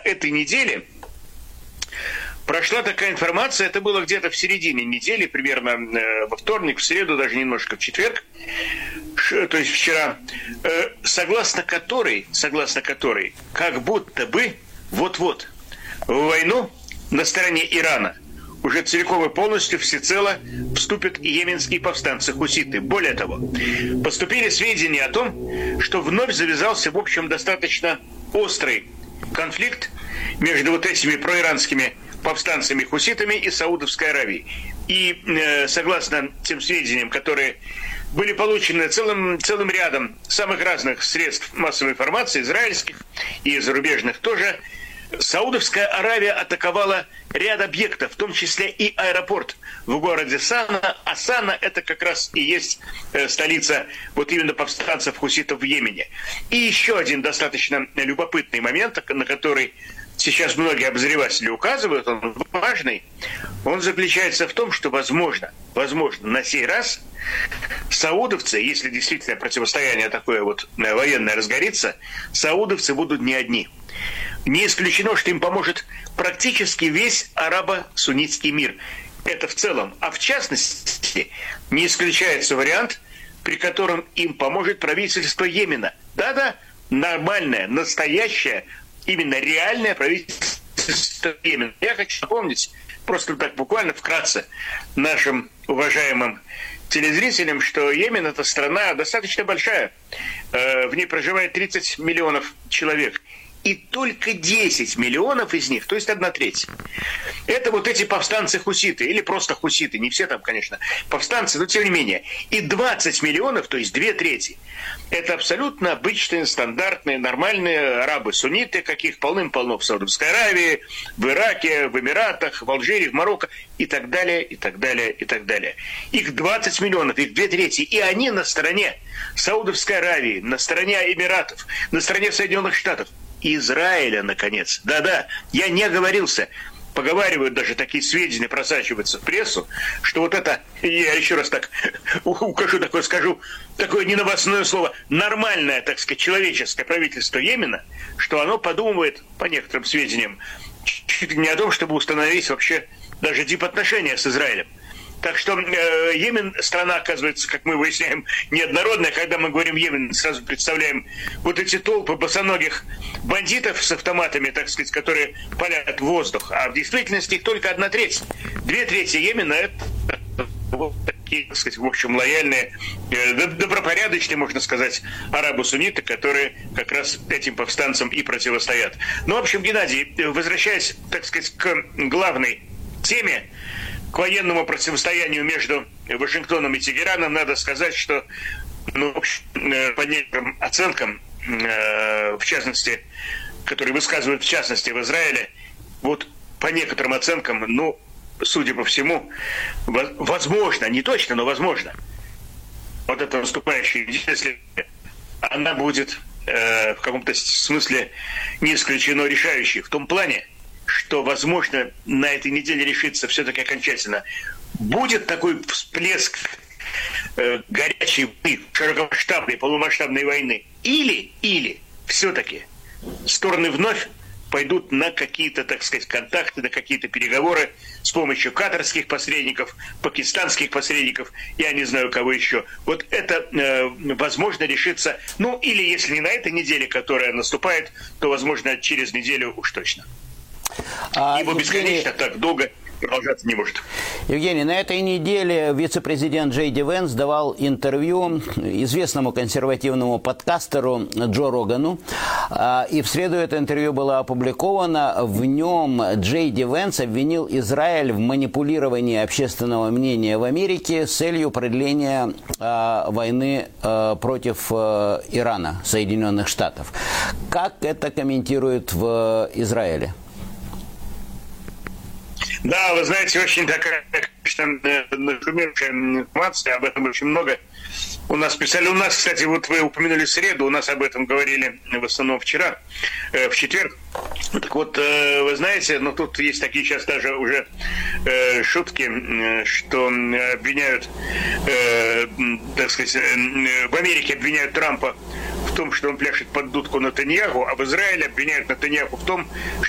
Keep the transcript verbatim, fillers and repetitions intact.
этой неделе прошла такая информация, это было где-то в середине недели, примерно э, во вторник, в среду, даже немножко в четверг, ш, то есть вчера, э, согласно которой, согласно которой, как будто бы вот-вот в войну на стороне Ирана уже целиком и полностью всецело вступят и йеменские повстанцы-хуситы. Более того, поступили сведения о том, что вновь завязался, в общем, достаточно острый конфликт между вот этими проиранскими повстанцами-хуситами и Саудовской Аравией. И э, согласно тем сведениям, которые были получены целым, целым рядом самых разных средств массовой информации, израильских и зарубежных тоже, Саудовская Аравия атаковала ряд объектов, в том числе и аэропорт в городе Сана. А Сана — это как раз и есть э, столица вот именно повстанцев-хуситов в Йемене. И еще один достаточно любопытный момент, на который сейчас многие обозреватели указывают, он важный, он заключается в том, что возможно, возможно, на сей раз саудовцы, если действительно противостояние такое вот военное разгорится, саудовцы будут не одни. Не исключено, что им поможет практически весь арабо-суннитский мир. Это в целом. А в частности, не исключается вариант, при котором им поможет правительство Йемена. Да-да, нормальное, настоящее, именно реальное правительство Йемена. Я хочу напомнить, просто так буквально вкратце, нашим уважаемым телезрителям, что Йемен — это страна достаточно большая. В ней проживает тридцать миллионов человек. И только десять миллионов из них, то есть одна треть, это вот эти повстанцы-хуситы, или просто хуситы, не все там, конечно, повстанцы, но тем не менее. И двадцать миллионов, то есть две трети, это абсолютно обычные, стандартные, нормальные арабы-сунниты, каких полным-полно в Саудовской Аравии, в Ираке, в Эмиратах, в Алжире, в Марокко и так далее, и так далее, и так далее. Их двадцать миллионов, их две трети, и они на стороне Саудовской Аравии, на стороне Эмиратов, на стороне Соединенных Штатов. Израиля, наконец. Да-да, я не оговорился. Поговаривают, даже такие сведения просачиваются в прессу, что вот это, я еще раз так укажу, такое скажу, такое неновостное слово, нормальное, так сказать, человеческое правительство Йемена, что оно подумывает, по некоторым сведениям, чуть ли не о том, чтобы установить вообще даже дипотношения с Израилем. Так что э, Йемен, страна, оказывается, как мы выясняем, неоднородная. Когда мы говорим Йемен, сразу представляем вот эти толпы босоногих бандитов с автоматами, так сказать, которые палят в воздух. А в действительности их только одна треть. Две трети Йемена — это вот такие, так сказать, в общем, лояльные, э, добропорядочные, можно сказать, арабы-сунниты, которые как раз этим повстанцам и противостоят. Ну, в общем, Геннадий, возвращаясь, так сказать, к главной теме, к военному противостоянию между Вашингтоном и Тегераном, надо сказать, что, ну, в общем, по некоторым оценкам, в частности, которые высказывают в частности в Израиле, вот по некоторым оценкам, ну, судя по всему, возможно, не точно, но возможно, вот эта наступающая неделя, если она будет в каком-то смысле не исключено решающей, в том плане, что, возможно, на этой неделе решится все-таки окончательно. Будет такой всплеск э, горячей, широкомасштабной, полумасштабной войны. Или, или все-таки стороны вновь пойдут на какие-то, так сказать, контакты, на какие-то переговоры с помощью катарских посредников, пакистанских посредников, я не знаю, кого еще. Вот это, э, возможно, решится, ну, или если не на этой неделе, которая наступает, то, возможно, через неделю уж точно. А, Ибо бесконечно Евгений... так долго продолжаться не может. Евгений, на этой неделе вице-президент Джей Ди Венс давал интервью известному консервативному подкастеру Джо Рогану. И в среду это интервью было опубликовано. В нем Джей Ди Венс обвинил Израиль в манипулировании общественного мнения в Америке с целью продления войны против Ирана, Соединенных Штатов. Как это комментируют в Израиле? Да, вы знаете, очень такая, конечно, нашумевшая информация, об этом очень много. У нас писали, у нас, кстати, вот вы упомянули среду, у нас об этом говорили в основном вчера, э, в четверг. Так вот, э, вы знаете, ну тут есть такие сейчас даже уже э, шутки, э, что обвиняют, э, так сказать, э, в Америке обвиняют Трампа в том, что он пляшет под дудку Нетаньяху, а в Израиле обвиняют Нетаньяху в том,